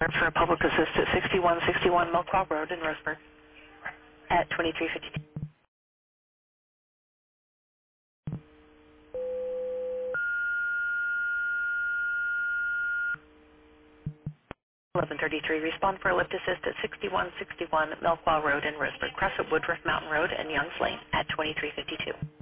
for a public assist at 6161 Milkwall Road in Roseburg at 2352. 1133, respond for a lift assist at 6161 Milkwall Road in Roseburg, cross at Woodruff Mountain Road and Youngs Lane at 2352.